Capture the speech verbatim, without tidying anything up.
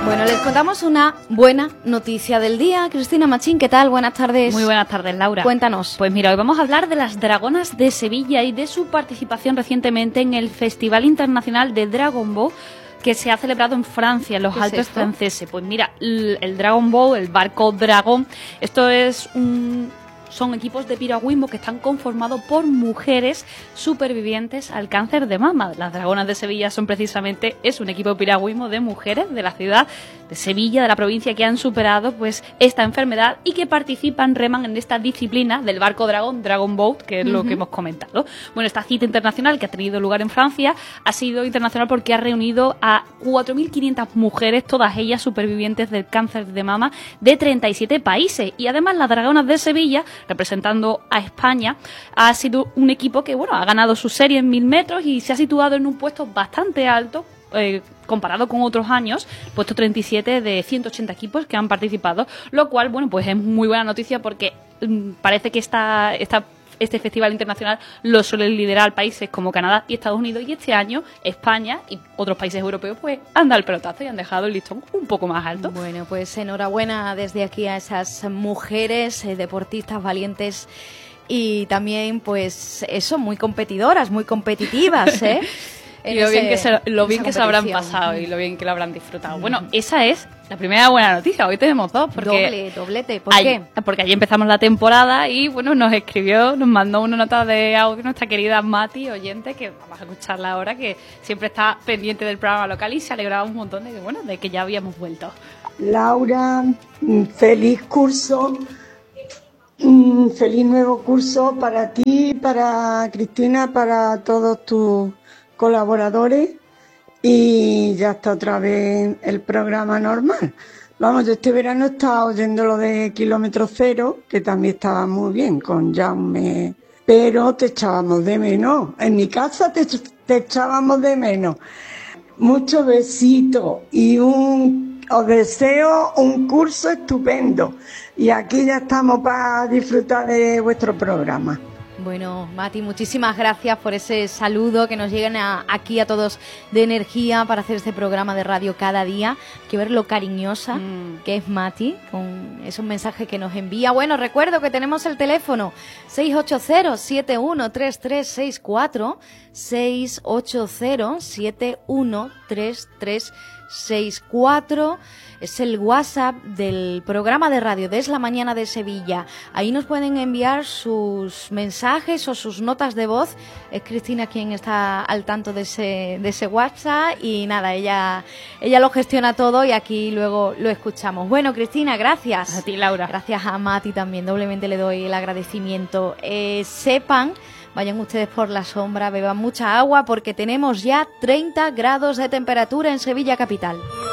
Bueno, les contamos una buena noticia del día. Cristina Machín, ¿qué tal? Buenas tardes. Muy buenas tardes, Laura. Cuéntanos. Pues mira, hoy vamos a hablar de las Dragonas de Sevilla y de su participación recientemente en el Festival Internacional de Dragon Boat, que se ha celebrado en Francia, en los Alpes es franceses. Pues mira, el, el Dragon Boat, el barco dragón, esto es un... son equipos de piragüismo que están conformados por mujeres supervivientes al cáncer de mama. Las Dragonas de Sevilla son precisamente es un equipo de piragüismo de mujeres de la ciudad de Sevilla, de la provincia, que han superado pues esta enfermedad y que participan, reman en esta disciplina del barco dragón, Dragon Boat, que es uh-huh. lo que hemos comentado. Bueno, esta cita internacional que ha tenido lugar en Francia ha sido internacional porque ha reunido a cuatro mil quinientas mujeres, todas ellas supervivientes del cáncer de mama, de treinta y siete países. Y además las Dragonas de Sevilla, representando a España, ha sido un equipo que bueno ha ganado su serie en mil metros y se ha situado en un puesto bastante alto eh, comparado con otros años, puesto treinta y siete de ciento ochenta equipos que han participado, lo cual bueno pues es muy buena noticia porque mmm, parece que esta, esta este festival internacional lo suelen liderar países como Canadá y Estados Unidos, y este año España y otros países europeos pues han dado el pelotazo y han dejado el listón un poco más alto. Bueno, pues enhorabuena desde aquí a esas mujeres eh, deportistas valientes y también pues eso, muy competidoras, muy competitivas, ¿eh? Y lo bien, que se, lo bien que se habrán pasado y lo bien que lo habrán disfrutado. Bueno, esa es la primera buena noticia. Hoy tenemos dos. Porque Doble, doblete. ¿Por ahí, qué? Porque allí empezamos la temporada y bueno, nos escribió, nos mandó una nota de audio nuestra querida Mati, oyente, que vamos a escucharla ahora, que siempre está pendiente del programa local y se alegraba un montón de que, bueno, de que ya habíamos vuelto. Laura, feliz curso. Feliz nuevo curso para ti, para Cristina, para todos tus colaboradores, y ya está otra vez el programa normal. Vamos, yo este verano estaba oyendo lo de Kilómetro Cero, que también estaba muy bien con Jaume, pero te echábamos de menos. En mi casa te, te echábamos de menos. Muchos besitos y un os deseo un curso estupendo. Y aquí ya estamos para disfrutar de vuestro programa. Bueno, Mati, muchísimas gracias por ese saludo que nos llegan a, aquí a todos de energía para hacer este programa de radio cada día. Hay que ver lo cariñosa mm. que es Mati con esos mensajes que nos envía. Bueno, recuerdo que tenemos el teléfono seis ocho cero, siete uno tres tres seis cuatro, seis ocho cero, siete uno tres tres seis cuatro. Es el WhatsApp del programa de radio de Es la Mañana de Sevilla. Ahí nos pueden enviar sus mensajes o sus notas de voz. Es Cristina quien está al tanto de ese, de ese WhatsApp y nada, ella, ella lo gestiona todo y aquí luego lo escuchamos. Bueno, Cristina, gracias. A ti, Laura. Gracias a Mati también, doblemente le doy el agradecimiento. Eh, sepan, vayan ustedes por la sombra, beban mucha agua porque tenemos ya treinta grados de temperatura en Sevilla capital.